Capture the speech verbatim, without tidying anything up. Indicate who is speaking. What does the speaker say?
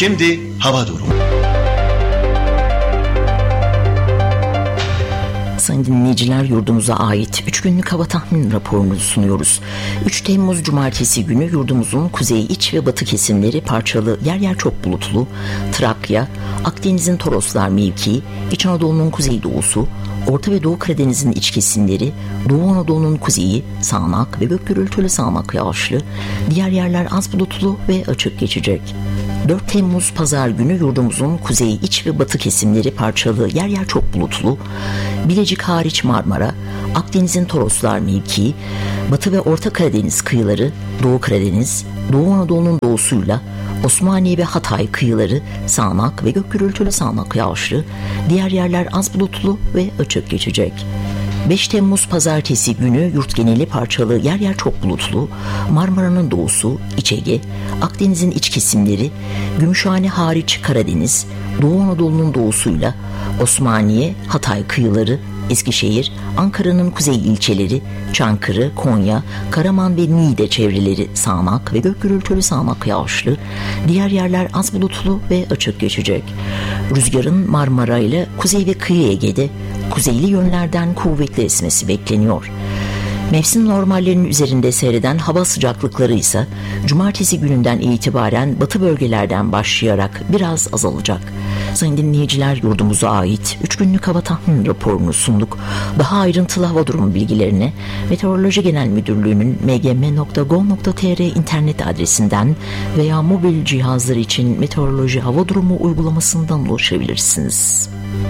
Speaker 1: Şimdi hava durumu.
Speaker 2: Sayın dinleyiciler, yurdumuza ait üç günlük hava tahmin raporunu sunuyoruz. üç Temmuz Cumartesi günü yurdumuzun kuzey, iç ve batı kesimleri parçalı, yer yer çok bulutlu, Trakya, Akdeniz'in Toroslar mevkii, İç Anadolu'nun kuzeydoğusu, Orta ve Doğu Karadeniz'in iç kesimleri, Doğu Anadolu'nun kuzeyi, sağanak ve gök gürültülü sağanak yağışlı, diğer yerler az bulutlu ve açık geçecek. dört Temmuz Pazar günü yurdumuzun kuzey, iç ve batı kesimleri parçalı, yer yer çok bulutlu, Bilecik hariç Marmara, Akdeniz'in Toroslar mevkii, Batı ve Orta Karadeniz kıyıları, Doğu Karadeniz, Doğu Anadolu'nun doğusuyla Osmaniye ve Hatay kıyıları sağanak ve gök gürültülü sağanak yağışlı, diğer yerler az bulutlu ve açık geçecek. beş Temmuz Pazartesi günü yurt geneli parçalı, yer yer çok bulutlu, Marmara'nın doğusu, İç Ege, Akdeniz'in iç kesimleri, Gümüşhane hariç Karadeniz, Doğu Anadolu'nun doğusuyla Osmaniye, Hatay kıyıları, Eskişehir, Ankara'nın kuzey ilçeleri, Çankırı, Konya, Karaman ve Niğde çevreleri sağanak ve gök gürültülü sağanak yağışlı, diğer yerler az bulutlu ve açık geçecek. Rüzgarın Marmara ile kuzey ve kıyı Ege'de kuzeyli yönlerden kuvvetli esmesi bekleniyor. Mevsim normallerinin üzerinde seyreden hava sıcaklıkları ise Cumartesi gününden itibaren batı bölgelerden başlayarak biraz azalacak. Sayın dinleyiciler, yurdumuza ait üç günlük hava tahmin raporunu sunduk. Daha ayrıntılı hava durumu bilgilerine Meteoroloji Genel Müdürlüğü'nün m g m nokta gov nokta t r internet adresinden veya mobil cihazlar için meteoroloji hava durumu uygulamasından ulaşabilirsiniz.